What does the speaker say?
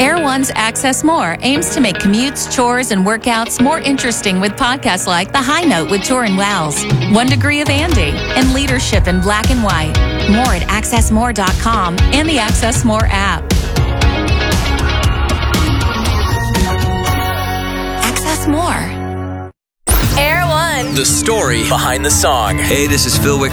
Air One's Access More aims to make commutes, chores, and workouts more interesting with podcasts like The High Note with Joran Wells, 1 Degree of Andy, and Leadership in Black and White. More at accessmore.com and the Access More app. Access More. Air One. The story behind the song. Hey, this is Phil Wickham